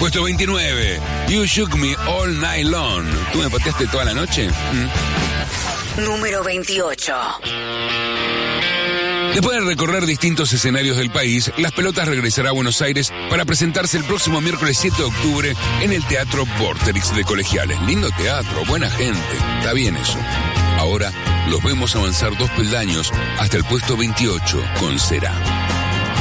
Puesto 29, You Shook Me All Night Long. ¿Tú me pateaste toda la noche? Número 28. Después de recorrer distintos escenarios del país, Las Pelotas regresará a Buenos Aires para presentarse el próximo miércoles 7 de octubre en el Teatro Vorterix de Colegiales. Lindo teatro, buena gente, está bien eso. Ahora los vemos avanzar 2 peldaños hasta el puesto 28 con Será.